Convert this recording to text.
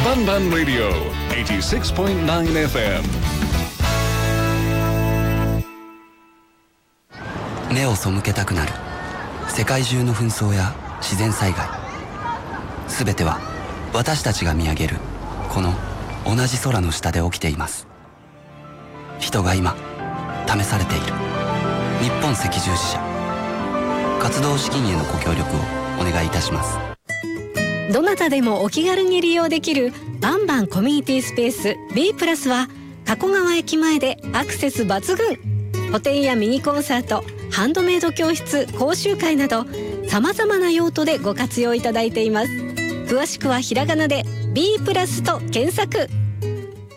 バンバンラディオ 86.9 FM。 目を背けたくなる世界中の紛争や自然災害、すべては私たちが見上げるこの同じ空の下で起きています。人が今試されている。日本赤十字社、活動資金へのご協力をお願いいたします。 どなたでもお気軽に利用できるバンバンコミュニティスペース B プラスは加古川駅前でアクセス抜群。個展やミニコンサート、ハンドメイド教室、講習会など様々な用途でご活用いただいています。詳しくはひらがなで B プラスと検索。